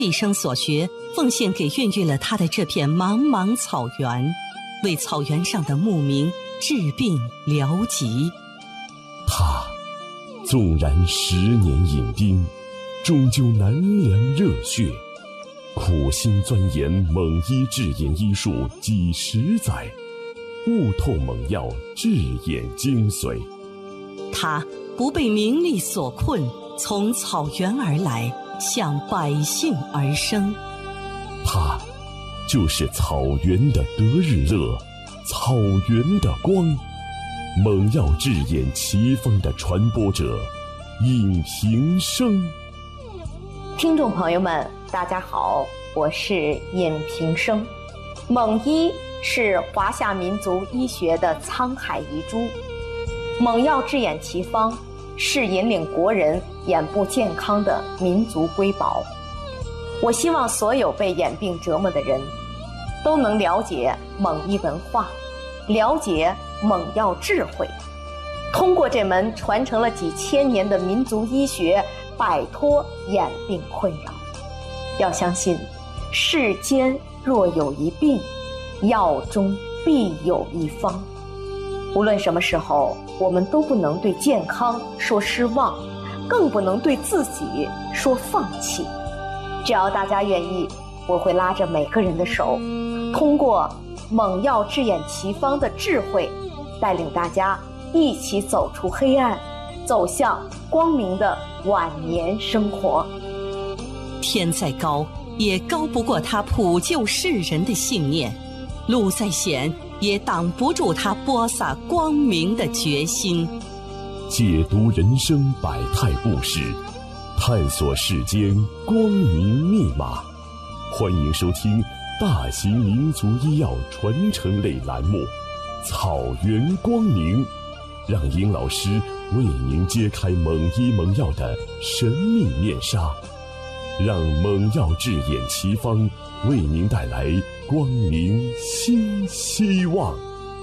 毕生所学奉献给孕育了他的这片茫茫草原，为草原上的牧民治病疗疾。 他纵然10年饮冰，终究难凉热血，苦心钻研蒙医治眼医术几10载，悟透猛药治眼精髓。 他不被名利所困，从草原而来，向百姓而生。 他就是草原的得日乐，草原的光，猛药治眼奇方的传播者尹平生。 听众朋友们，大家好，我是尹平生。蒙医是华夏民族医学的沧海遗珠，猛药治眼奇方是引领国人眼部健康的民族瑰宝。我希望所有被眼病折磨的人都能了解蒙医文化，了解猛药智慧，通过这门传承了几千年的民族医学，摆脱眼病困扰。要相信，世间若有一病，药中必有一方。无论什么时候，我们都不能对健康说失望，更不能对自己说放弃。只要大家愿意，我会拉着每个人的手，通过猛药治眼奇方的智慧，带领大家一起走出黑暗，走向光明的晚年生活。 天再高，也高不过他普救世人的信念；路再险，也挡不住他播撒光明的决心。 解读人生百态故事，探索世间光明密码。欢迎收听大型民族医药传承类栏目《草原光明》，让尹老师为您揭开蒙医蒙药的神秘面纱，让猛药治眼奇方为您带来光明新希望。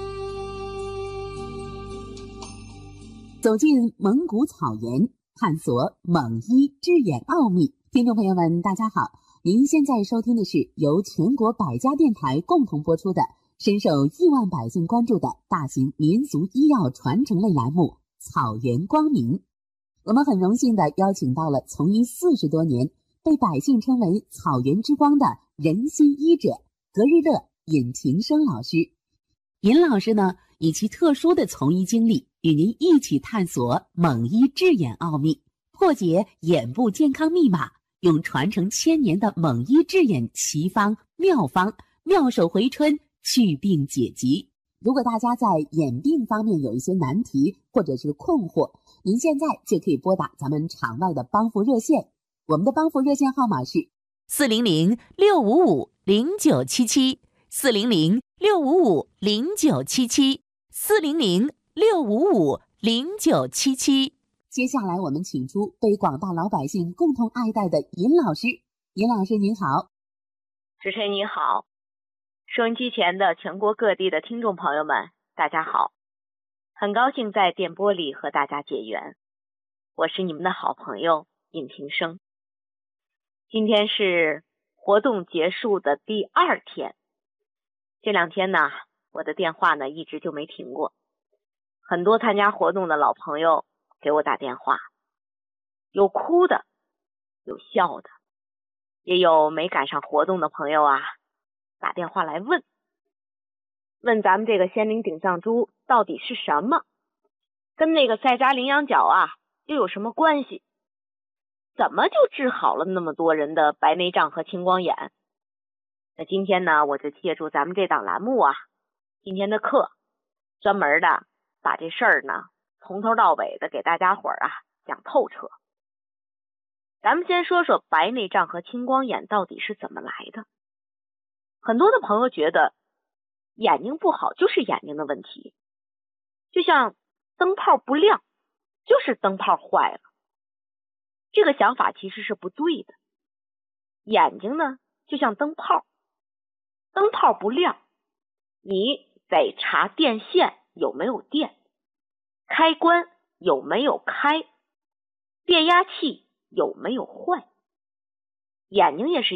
走进蒙古草原，探索蒙医治眼奥秘。听众朋友们，大家好，您现在收听的是由全国百家电台共同播出的深受亿万百姓关注的大型民族医药传承类栏目《草原光明》。我们很荣幸地邀请到了从医40多年，被百姓称为草原之光的人心医者格日乐尹平生老师。尹老师呢，以其特殊的从医经历，与您一起探索蒙医治眼奥秘，破解眼部健康密码，用传承1000年的蒙医治眼奇方妙方，妙手回春，祛病解疾。如果大家在眼病方面有一些难题或者是困惑，您现在就可以拨打咱们场外的帮扶热线，我们的帮扶热线号码是 400-655-0977 400-655-0977 400-655-0977。 接下来我们请出被广大老百姓共同爱戴的尹老师。尹老师您好。 主持人你好，收音机前的全国各地的听众朋友们，大家好，很高兴在电波里和大家结缘，我是你们的好朋友尹平生。今天是活动结束的第2天，这2天呢，我的电话呢一直就没停过，很多参加活动的老朋友给我打电话，有哭的，有笑的，也有没赶上活动的朋友啊，打电话来问咱们这个仙灵顶上珠到底是什么，跟那个塞扎羚羊角啊又有什么关系，怎么就治好了那么多人的白内障和青光眼。那今天呢，我就借助咱们这档栏目啊，今天的课专门的把这事儿呢从头到尾的给大家伙儿啊讲透彻。咱们先说说白内障和青光眼到底是怎么来的。很多的朋友觉得眼睛不好就是眼睛的问题，就像灯泡不亮就是灯泡坏了，这个想法其实是不对的。眼睛呢就像灯泡，灯泡不亮，你得查电线有没有电，开关有没有开，变压器有没有坏。眼睛也是